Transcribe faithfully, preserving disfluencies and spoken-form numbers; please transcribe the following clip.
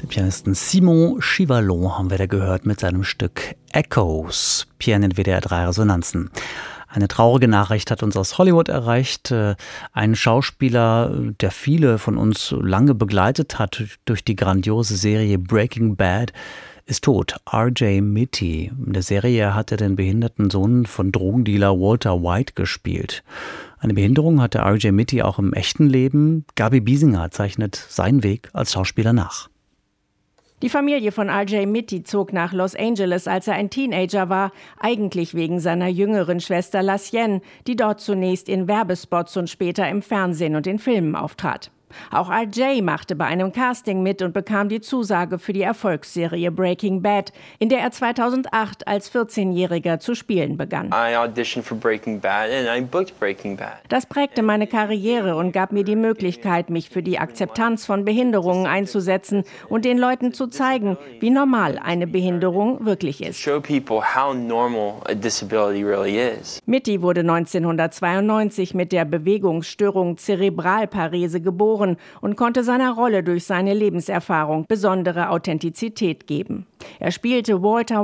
Den Pianisten Simon Chivalon haben wir da gehört mit seinem Stück Echoes, Pian in W D R drei Resonanzen. Eine traurige Nachricht hat uns aus Hollywood erreicht. Ein Schauspieler, der viele von uns lange begleitet hat durch die grandiose Serie Breaking Bad, ist tot. R J Mitte. In der Serie hat er den behinderten Sohn von Drogendealer Walter White gespielt. Eine Behinderung hatte R J Mitte auch im echten Leben. Gabi Biesinger zeichnet seinen Weg als Schauspieler nach. Die Familie von R J Mitte zog nach Los Angeles, als er ein Teenager war, eigentlich wegen seiner jüngeren Schwester Lassienne, die dort zunächst in Werbespots und später im Fernsehen und in Filmen auftrat. Auch R J machte bei einem Casting mit und bekam die Zusage für die Erfolgsserie Breaking Bad, in der er zweitausendacht als vierzehnjähriger zu spielen begann. I auditioned for Breaking Bad and I booked Breaking Bad. Das prägte meine Karriere und gab mir die Möglichkeit, mich für die Akzeptanz von Behinderungen einzusetzen und den Leuten zu zeigen, wie normal eine Behinderung wirklich ist. Show people how normal a disability really is. Mitte wurde neunzehnhundertzweiundneunzig mit der Bewegungsstörung Zerebralparese geboren und konnte seiner Rolle durch seine Lebenserfahrung besondere Authentizität geben. Er spielte Walter